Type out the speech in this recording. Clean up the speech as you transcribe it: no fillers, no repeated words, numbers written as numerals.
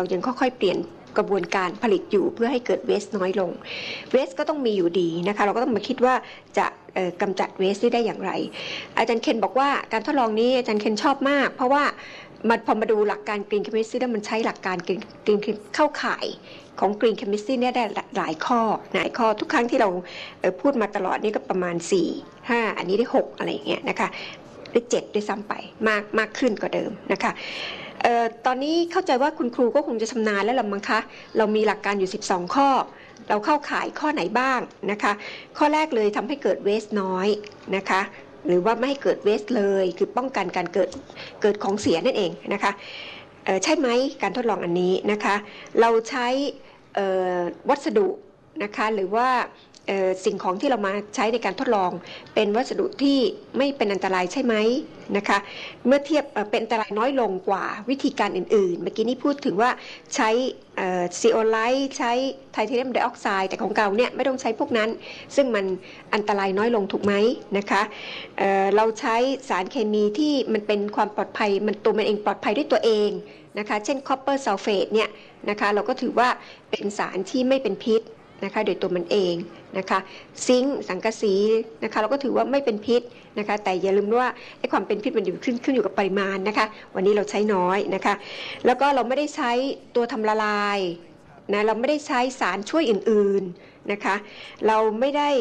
เรายังค่อยๆเปลี่ยนกระบวนการผลิตอยู่เพื่อให้เกิดเวสน้อยลงเวสก็ต้องมีอยู่ดีนะคะเราก็ต้องมาคิดว่าจะกำจัดเวสได้อย่างไรอาจารย์เคนบอกว่าการทดลองนี้อาจารย์เคนชอบมากเพราะว่าพอมาดูหลักการ Green Chemistry แล้วมันใช้หลักการ Green เข้าข่ายของ Green Chemistry เนี่ยได้หลายข้อทุกครั้งที่เราพูดมาตลอดนี่ก็ประมาณ4 5อันนี้ได้6อะไรอย่างเงี้ยนะคะได้7ด้วยซ้ำไปมากขึ้นกว่าเดิมนะคะตอนนี้เข้าใจว่าคุณครูก็คงจะชำนาญแล้วล่ะมั้งคะเรามีหลักการอยู่12ข้อเราเข้าข่ายข้อไหนบ้างนะคะข้อแรกเลยทำให้เกิดเวสน้อยนะคะหรือว่าไม่ให้เกิดเวสเลยคือป้องกันการเกิดของเสียนั่นเองนะคะใช่ไหมการทดลองอันนี้นะคะเราใช้วัสดุนะคะหรือว่าสิ่งของที่เรามาใช้ในการทดลองเป็นวัสดุที่ไม่เป็นอันตรายใช่ไหมนะคะเมื่อเทียบเป็นอันตรายน้อยลงกว่าวิธีการอื่นๆเมื่อกี้นี้พูดถึงว่าใช้ซีโอไลท์ใช้ไทเทเนียมไดออกไซด์แต่ของเราเนี่ยไม่ต้องใช้พวกนั้นซึ่งมันอันตรายน้อยลงถูกไหมนะคะเราใช้สารเคมีที่มันเป็นความปลอดภัยตัวมันเองปลอดภัยด้วยตัวเองนะคะเช่นคอปเปอร์ซัลเฟตเนี่ยนะคะเราก็ถือว่าเป็นสารที่ไม่เป็นพิษนะคะโดยตัวมันเองนะคะซิงค์สังกะสีนะคะเราก็ถือว่าไม่เป็นพิษนะคะแต่อย่าลืมว่าไอ้ความเป็นพิษมันขึ้นอยู่กับปริมาณนะคะวันนี้เราใช้น้อยนะคะแล้วก็เราไม่ได้ใช้ตัวทำละลายนะเราไม่ได้ใช้สารช่วยอื่นๆนะคะเราไม่ได้